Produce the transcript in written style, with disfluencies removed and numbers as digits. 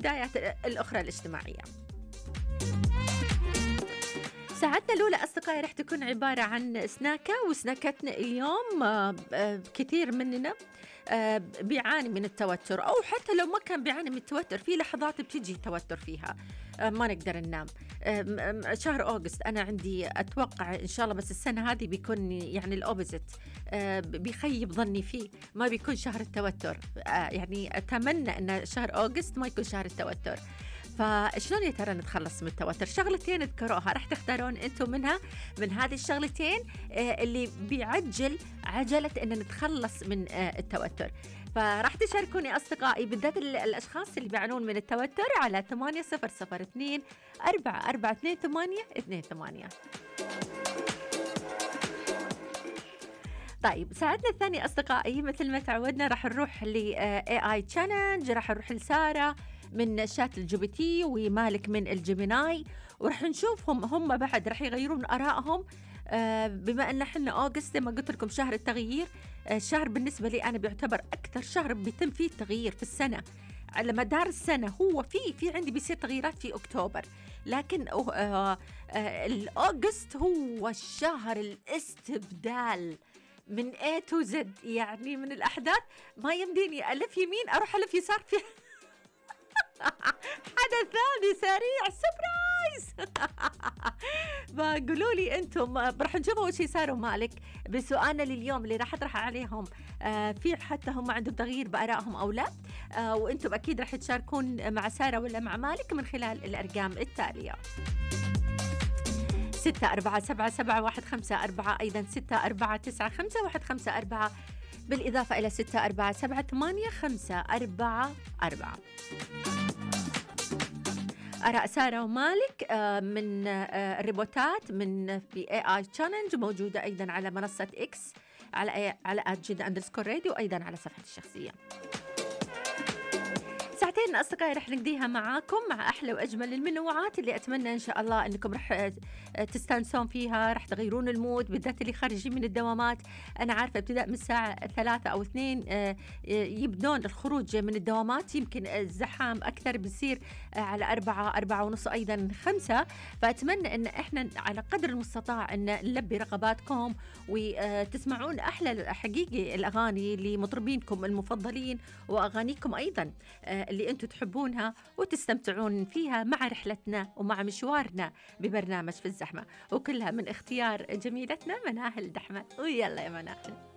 والبدايات الأخرى الاجتماعية. ساعتنا الأولى أصدقائي رح تكون عبارة عن سناكة، وسناكتنا اليوم كثير مننا بيعاني من التوتر، أو حتى لو ما كان بيعاني من التوتر في لحظات بتيجي توتر فيها ما نقدر ننام. شهر أغسطس أنا عندي أتوقع إن شاء الله بس السنة هذه بيكون يعني الأوبزيت، بيخيب ظني فيه، ما بيكون شهر التوتر. يعني أتمنى أن شهر أغسطس ما يكون شهر التوتر. فشلون يا ترى نتخلص من التوتر؟ شغلتين اذكروها رح تختارون انتم من هذه الشغلتين اللي بيعجل عجلة ان نتخلص من التوتر. فرح تشاركوني أصدقائي بالذات الأشخاص اللي بيعانون من التوتر على 8002 4428. طيب ساعتنا الثانية أصدقائي مثل ما تعودنا رح نروح ل AI Challenge، رح نروح لسارة من شات الGPT ومالك من الجيميناي، ورح نشوفهم هم بعد رح يغيرون آرائهم. بما أن احنا أغسطس ما قلت لكم شهر التغيير، شهر بالنسبة لي أنا بيعتبر أكثر شهر بيتم فيه التغيير في السنة على مدار السنة. هو في عندي بيصير تغييرات في أكتوبر، لكن الأغسطس هو شهر الاستبدال من A to Z، يعني من الأحداث ما يمديني ألف يمين أروح ألف يسار في حدث ثاني سريع سبرايز. فقولوا لي أنتم راح نشوف أول شيء صاروا مالك بسؤالنا لليوم اللي راح أطرح عليهم، في حتى هم عندهم تغيير بآرائهم أو لا، وأنتم أكيد راح تشاركون مع سارة ولا مع مالك من خلال الأرقام التالية: 64777154، أيضا 64951554، بالإضافة إلى 64788544. آراء سارة ومالك من الريبوتات من في AI Challenge موجودة أيضا على منصة إكس على @جدة_راديو، وأيضا على صفحتي الشخصية. ساعتين أصدقائي رح نقضيها معاكم مع أحلى وأجمل المنوعات اللي أتمنى إن شاء الله أنكم رح تستانسون فيها، رح تغيرون المود بالذات اللي خارجين من الدوامات. أنا عارفة ابتداء من الساعة 3 أو 2 يبدون الخروج من الدوامات، يمكن الزحام أكثر بيصير على 4:30 أيضا 5. فأتمنى أن إحنا على قدر المستطاع أن نلبي رغباتكم وتسمعون أحلى حقيقي الأغاني لمطربينكم المفضلين، وأغانيكم أيضا اللي أنتم تحبونها وتستمتعون فيها مع رحلتنا ومع مشوارنا ببرنامج في الزحمة، وكلها من اختيار جميلتنا مناهل دحمة. ويلا يا مناهل.